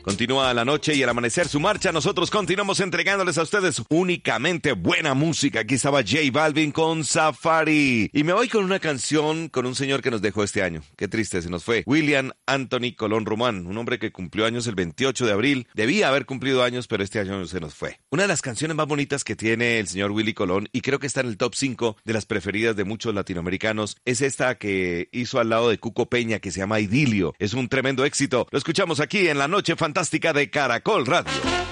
Continúa la noche y el amanecer su marcha. Nosotros continuamos entregándoles a ustedes únicamente buena música. Aquí estaba J Balvin con Safari. Y me voy con una canción con un señor que nos dejó este año. Qué triste, se nos fue. William Anthony Colón Román, un hombre que cumplió años el 28 de abril. Debía haber cumplido años, pero este año se nos fue. Una de las canciones más bonitas que tiene el señor Willy Colón, y creo que está en el top 5 de las preferidas de muchos latinoamericanos, es esta que hizo al lado de Cuco Peña, que se llama Idilio. Es un tremendo éxito. Lo escuchamos aquí en la Noche Fantástica de Caracol Radio.